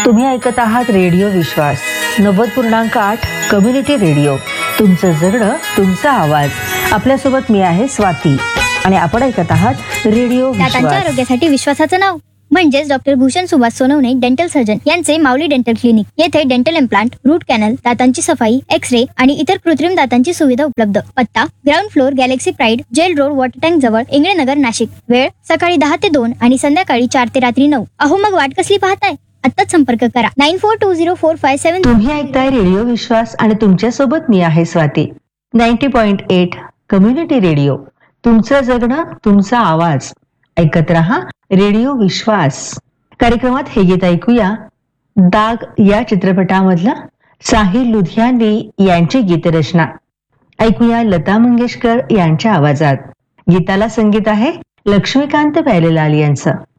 तुम्ही ऐकत आहात रेडिओ विश्वास 90.8 कम्युनिटी रेडिओ. तुमचं जगणं तुमचा आवाज. आपल्यासोबत मी आहे स्वाती आणि आपण ऐकत आहात रेडिओ दातांच्या विश्वास. आरोग्यासाठी विश्वासाचं नाव म्हणजेच doctor Bhushan Subhash Sonawane dental surgeon यांचे माऊली डेंटल क्लिनिक. येथे डेंटल इम्प्लांट, रूट कॅनल, दातांची सफाई, एक्स-रे आणि इतर कृत्रिम दातांची सुविधा उपलब्ध. पत्ता ground floor, Galaxy pride, gel road, water tank जवळ, इंगळेनगर, नाशिक. वेळ सकाळी 10 ते 2 आणि संध्याकाळी 4 ते रात्री 9. अहो मग वाट कसली पाहताय? आत्ताच संपर्क करा 94204547. तुम्ही ऐकताय रेडिओ विश्वास आणि तुमच्या सोबत मी आहे स्वाती. 90.8 community radio. तुमचं जगणं तुमचा आवाज. ऐकत रहा रेडिओ विश्वास. कार्यक्रमात हे गीत ऐकूया. दाग या चित्रपटामधलं साहिल लुधियानी यांची गीतरचना. ऐकूया लता मंगेशकर यांच्या आवाजात. गीताला संगीत आहे लक्ष्मीकांत प्यारेलाल यांचं.